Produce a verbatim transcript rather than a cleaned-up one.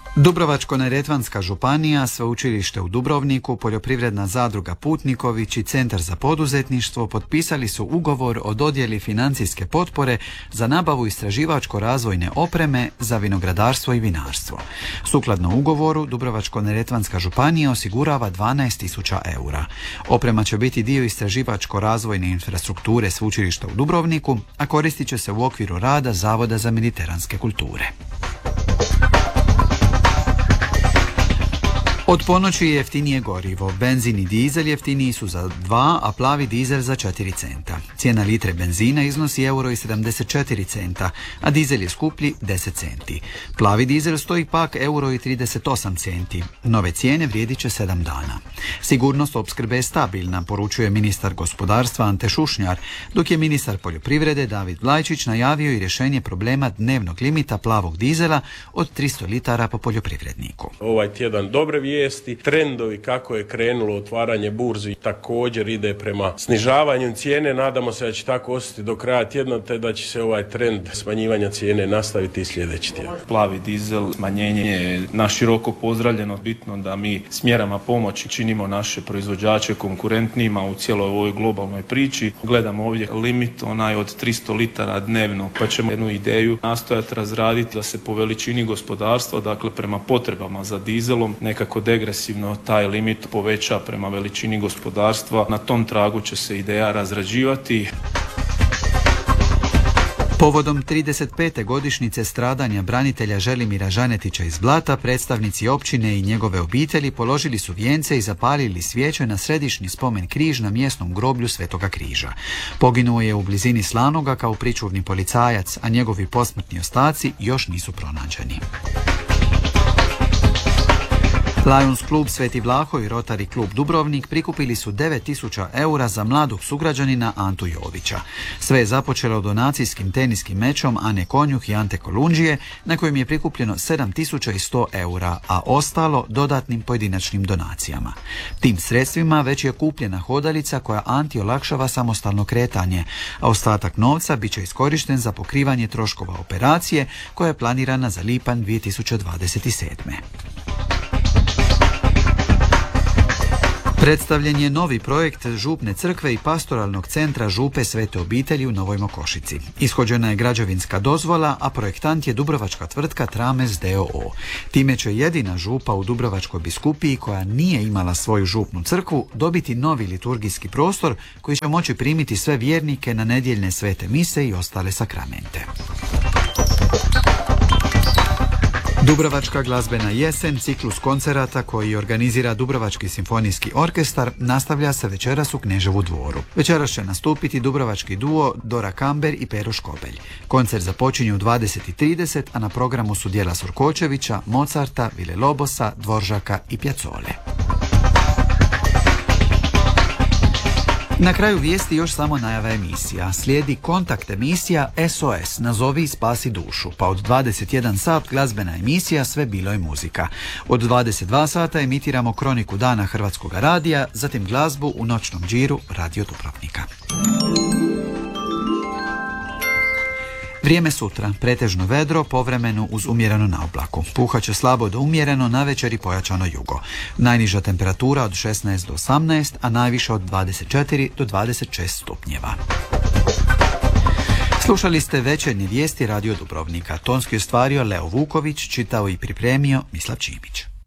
Dubrovačko-neretvanska županija, Sveučilište u Dubrovniku, Poljoprivredna zadruga Putniković i Centar za poduzetništvo potpisali su ugovor o dodjeli financijske potpore za nabavu istraživačko-razvojne opreme za vinogradarstvo i vinarstvo. Sukladno ugovoru, Dubrovačko-neretvanska županija osigurava dvanaest tisuća eura. Oprema će biti dio istraživačko-razvojne infrastrukture Sveučilišta u Dubrovniku, a koristit će se u okviru rada Zavoda za mediteranske kulture. Od ponoći je jeftinije gorivo. Benzin i dizel jeftiniji su za dva, a plavi dizel za četiri centa. Cijena litre benzina iznosi euro i sedamdeset četiri centa, a dizel je skuplji deset centi. Plavi dizel stoji pak euro i trideset osam centi. Nove cijene vrijedit će sedam dana. Sigurnost opskrbe je stabilna, poručuje ministar gospodarstva Ante Šušnjar, dok je ministar poljoprivrede David Vlajčić najavio i rješenje problema dnevnog limita plavog dizela od tristo litara po poljoprivredniku. Ovaj tjedan dobre vijesti. Trendovi kako je krenulo otvaranje burzi također ide prema snižavanju cijene. Nadamo se da će tako ostati do kraja tjedna, te da će se ovaj trend smanjivanja cijene nastaviti i sljedeći tjedan. Plavi dizel, smanjenje je naširoko pozdravljeno. Bitno da mi s mjerama pomoći činimo naše proizvođače konkurentnijima u cijeloj ovoj globalnoj priči. Gledamo ovdje limit onaj od tristo litara dnevno, pa ćemo jednu ideju nastojati razraditi da se po veličini gospodarstva, dakle prema potrebama za dizelom, nekako degresivno taj limit poveća prema veličini gospodarstva. Na tom tragu će se ideja razrađivati. Povodom trideset pete godišnjice stradanja branitelja Želimira Žanetića iz Blata, predstavnici općine i njegove obitelji položili su vijence i zapalili svijeće na središnji spomen križ na mjesnom groblju Svetoga križa. Poginuo je u blizini Slanoga kao pričuvni policajac, a njegovi posmrtni ostaci još nisu pronađeni. Lions klub Sveti Vlaho i Rotary klub Dubrovnik prikupili su devet tisuća eura za mladog sugrađanina Antu Jovića. Sve je započelo donacijskim teniskim mečom Ane Konjuh i Ante Kolundžije, na kojem je prikupljeno sedam tisuća sto eura, a ostalo dodatnim pojedinačnim donacijama. Tim sredstvima već je kupljena hodalica koja Anti olakšava samostalno kretanje, a ostatak novca bit će iskorišten za pokrivanje troškova operacije koja je planirana za lipanj dvije tisuće dvadeset sedme. Predstavljen je novi projekt Župne crkve i pastoralnog centra Župe Svete obitelji u Novoj Mokošici. Ishođena je građevinska dozvola, a projektant je dubrovačka tvrtka Trames d o o. Time će jedina župa u Dubrovačkoj biskupiji koja nije imala svoju župnu crkvu dobiti novi liturgijski prostor koji će moći primiti sve vjernike na nedjeljne svete mise i ostale sakramente. Dubrovačka glazbena jesen, ciklus koncerata koji organizira Dubrovački simfonijski orkestar, nastavlja se večeras u Kneževu dvoru. Večeras će nastupiti dubrovački duo Dora Kamber i Pero Škobelj. Koncert započinje u dvadeset i trideset, a na programu su djela Sorkočevića, Mozarta, Vile Lobosa, Dvoržaka i Pjacole. Na kraju vijesti još samo najava emisija. Slijedi kontakt emisija S O S, nazovi i spasi dušu, pa od dvadeset jedan sat glazbena emisija Sve bilo je muzika. Od dvadeset dva sata emitiramo kroniku dana Hrvatskog radija, zatim glazbu u noćnom džiru Radio Dubrovnika. Vrijeme sutra, pretežno vedro, povremeno uz umjereno naoblaku. Puhaće slabo do umjereno, navečer i pojačano jugo. Najniža temperatura od šesnaest do osamnaest, a najviša od dvadeset četiri do dvadeset šest stupnjeva. Slušali ste večernje vijesti Radio Dubrovnika. Tonski ostvario Leo Vuković, čitao i pripremio Mislav Čimić.